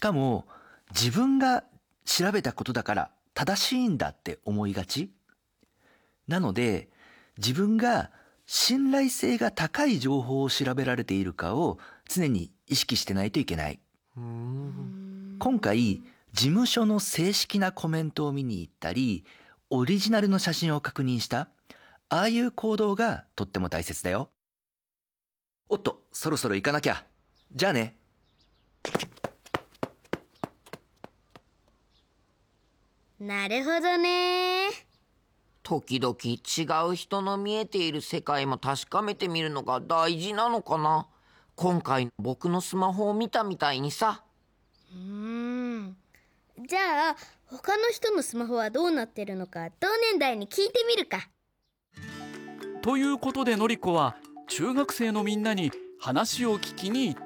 かも自分が調べたことだから正しいんだって思いがち。なので自分が信頼性が高い情報を調べられているかを常に意識してないといけない。今回事務所の正式なコメントを見に行ったり、オリジナルの写真を確認した、ああいう行動がとっても大切だよ。おっと、そろそろ行かなきゃ。じゃあね。 なるほどね。 時々違う人の見えている世界も確かめてみるのが大事なのかな。今回僕のスマホを見たみたいにさ。 じゃあ他の人のスマホはどうなってるのか同年代に聞いてみるか。 ということでのりこは中学生のみんなに話を聞きに行った。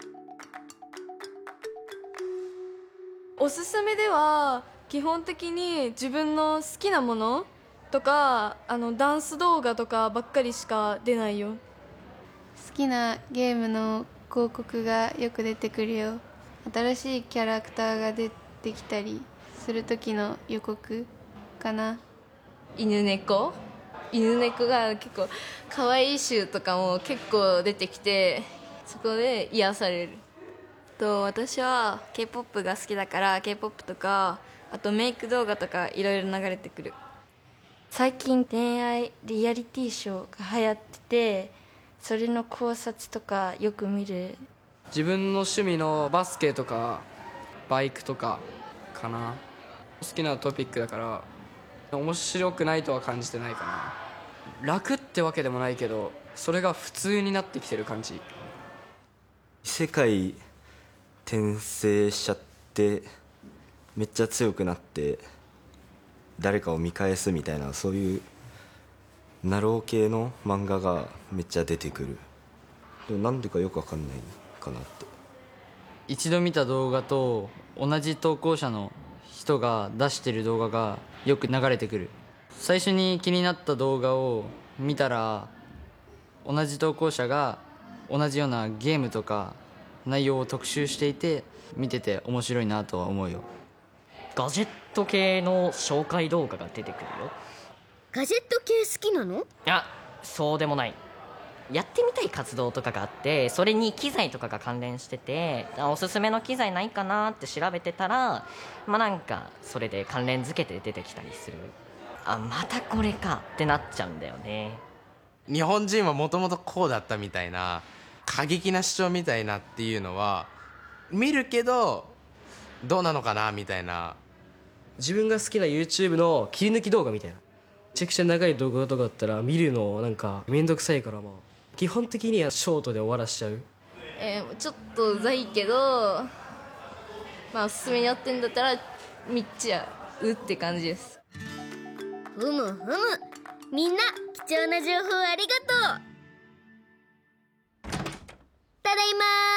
おすすめでは基本的に自分の好きなものとかダンス動画とかばっかりしか出ないよ。 好きなゲームの広告がよく出てくるよ。新しいキャラクターが出てきたりする時の予告かな。 犬猫が結構可愛い集とかも結構出てきて、そこで癒される。 私は K-POP が好きだから K-POP とか、あとメイク動画とかいろいろ流れてくる。最近恋愛リアリティショーが流行ってて、それの考察とかよく見る。 自分の趣味のバスケとかバイクとかかな。好きなトピックだから面白くないとは感じてないかな。楽ってわけでもないけど、それが普通になってきてる感じ。 世界転生しちゃってめっちゃ強くなって誰かを見返すみたいな、そういうナロー系の漫画がめっちゃ出てくる。でもなんでかよくわかんないかなって。 一度見た動画と同じ投稿者の人が出してる動画がよく流れてくる。最初に気になった動画を見たら、同じ投稿者が同じようなゲームとか内容を特集していて、見てて面白いなとは思うよ。 ガジェット系の紹介動画が出てくるよ。 ガジェット系好きなの？ いや、そうでもない。やってみたい活動とかがあって、それに機材とかが関連してて、おすすめの機材ないかなって調べてたら、なんかそれで関連付けて出てきたりする。またこれかってなっちゃうんだよね。 日本人はもともとこうだったみたいな過激な主張みたいなっていうのは見るけどどうなのかなみたいな。 自分が好きな YouTube の切り抜き動画みたいな、めちゃくちゃ長い動画とかだったら見るのなんかめんどくさいから、基本的にはショートで終わらしちゃう。 ちょっとうざいけど、おすすめにやってんだったら見ちゃうって感じです。 ふむふむ、みんな貴重な情報ありがとう。ただい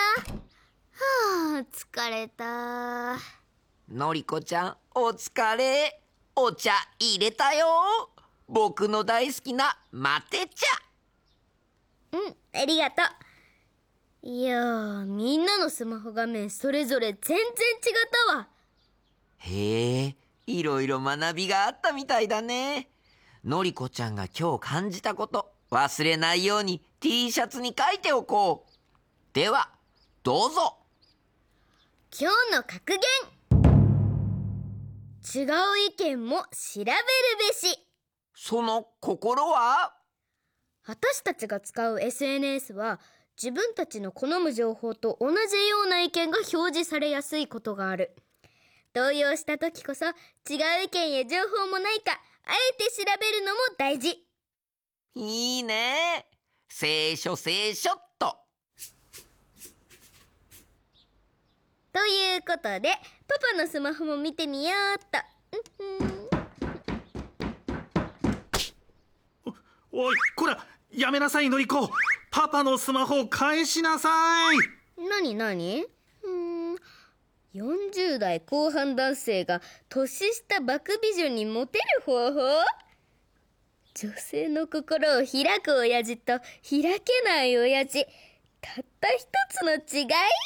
ま。疲れた。 のりこちゃんお疲れ。お茶入れたよ。僕の大好きなマテ茶。 ありがとう。いやー、みんなのスマホ画面それぞれ全然違ったわ。 へえ、いろいろ学びがあったみたいだね。のりこちゃんが今日感じたこと忘れないように T シャツに書いておこう。ではどうぞ。 今日の格言。違う意見も調べるべし。 その心は？ 私たちが使う SNS は自分たちの好む情報と同じような意見が表示されやすいことがある。動揺した時こそ違う意見や情報もないかあえて調べるのも大事。 いいね。聖書聖書っと。 ということでパパのスマホも見てみようっと。 おい、こらやめなさいのりこ。パパのスマホを返しなさい。 なに40代後半男性が年下爆美女にモテる方法？女性の心を開く親父と開けない親父、たった一つの違い？